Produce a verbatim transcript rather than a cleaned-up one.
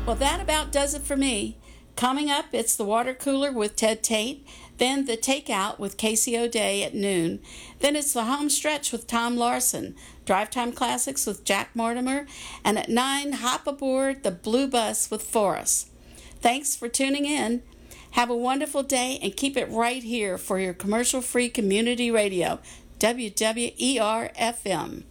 Well, that about does it for me. Coming up, it's the water cooler with Ted Tate, then the takeout with Casey O'Day at noon, then it's the home stretch with Tom Larson, Drive Time Classics with Jack Mortimer, and at nine, hop aboard the Blue Bus with Forrest. Thanks for tuning in. Have a wonderful day and keep it right here for your commercial-free community radio, W W E R F M.